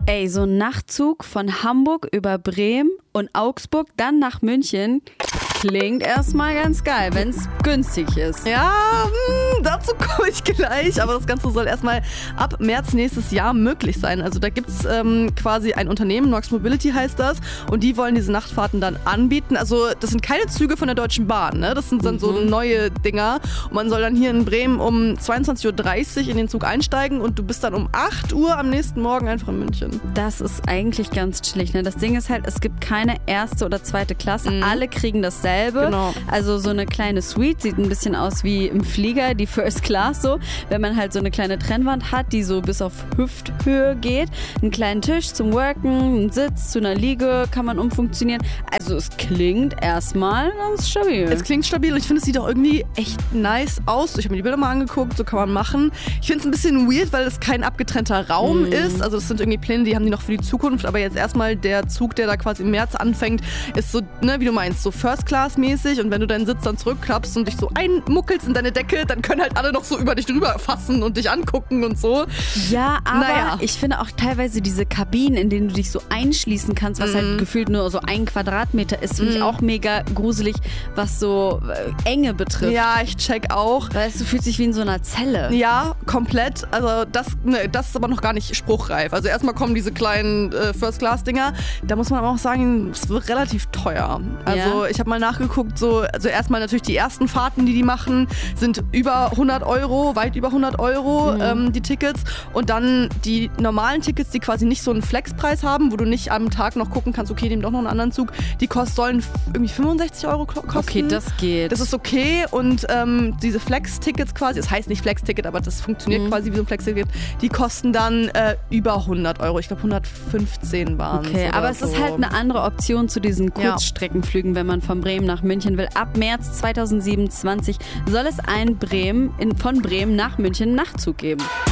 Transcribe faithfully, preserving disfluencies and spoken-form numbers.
Ey, so ein Nachtzug von Hamburg über Bremen und Augsburg, dann nach München, klingt erstmal ganz geil, wenn es günstig ist. Ja, mh, dazu komme ich gleich. Aber das Ganze soll erstmal ab März nächstes Jahr möglich sein. Also da gibt es ähm, quasi ein Unternehmen, Nox Mobility heißt das. Und die wollen diese Nachtfahrten dann anbieten. Also das sind keine Züge von der Deutschen Bahn, ne? Das sind dann mhm. so neue Dinger. Und man soll dann hier in Bremen um zweiundzwanzig Uhr dreißig in den Zug einsteigen. Und du bist dann um acht Uhr am nächsten Morgen einfach in München. Das ist eigentlich ganz chillig, ne? Das Ding ist halt, es gibt keine erste oder zweite Klasse. Mhm. Alle kriegen dasselbe. Genau. Also so eine kleine Suite, sieht ein bisschen aus wie im Flieger, die First Class so. Wenn man halt so eine kleine Trennwand hat, die so bis auf Hüfthöhe geht. Einen kleinen Tisch zum Worken, einen Sitz zu einer Liege kann man umfunktionieren. Also es klingt erstmal ganz stabil. Es klingt stabil und ich finde, es sieht auch irgendwie echt nice aus. Ich habe mir die Bilder mal angeguckt, so kann man machen. Ich finde es ein bisschen weird, weil es kein abgetrennter Raum mm. ist. Also das sind irgendwie Pläne, die haben die noch für die Zukunft. Aber jetzt erstmal der Zug, der da quasi im März anfängt, ist so, ne, wie du meinst, so First Class mäßig. Und wenn du deinen Sitz dann zurückklappst und dich so einmuckelst in deine Decke, dann können halt alle noch so über dich drüber fassen und dich angucken und so. Ja, aber naja. ich finde auch teilweise diese Kabinen, in denen du dich so einschließen kannst, was mm. halt gefühlt nur so ein Quadratmeter ist, finde mm. ich auch mega gruselig, was so äh, Enge betrifft. Ja, ich check auch. Weißt du, fühlt sich wie in so einer Zelle. Ja, komplett. Also das, ne, das ist aber noch gar nicht spruchreif. Also erstmal kommen diese kleinen äh, First-Class-Dinger. Da muss man aber auch sagen, es wird relativ teuer. Also ja. ich habe mal nachgeguckt, so, also erstmal natürlich die ersten Fahrten, die die machen, sind über hundert Euro, weit über hundert Euro mhm. ähm, die Tickets. Und dann die normalen Tickets, die quasi nicht so einen Flexpreis haben, wo du nicht am Tag noch gucken kannst, okay, nehmen doch noch einen anderen Zug, die kost, sollen irgendwie fünfundsechzig Euro kosten. Okay, das geht. Das ist okay und ähm, diese Flex-Tickets quasi, das heißt nicht Flex-Ticket, aber das funktioniert mhm. quasi wie so ein Flex-Ticket, die kosten dann äh, über hundert Euro. Ich glaube hundertfünfzehn waren es. Okay, aber es so. ist halt eine andere Option zu diesen Kurzstreckenflügen, wenn man von Bremen nach München will. Ab März zweitausendsiebenundzwanzig soll es einen Bremen in, von Bremen nach München Nachtzug geben.